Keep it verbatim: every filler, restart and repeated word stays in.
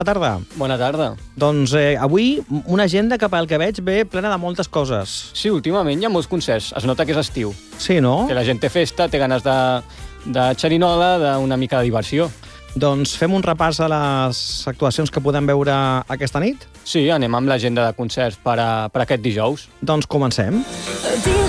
Bona tarda. Bona tarda. Doncs eh, avui una agenda que pel que veig ve plena de moltes coses. Sí, últimament hi ha molts concerts. Es nota que és estiu. Sí, no? Que la gent té festa, té ganes de, de xerinola, d'una mica de diversió. Doncs fem un repàs a les actuacions que podem veure aquesta nit? Sí, anem amb l'agenda de concerts per, a, per aquest dijous. Doncs comencem. Dins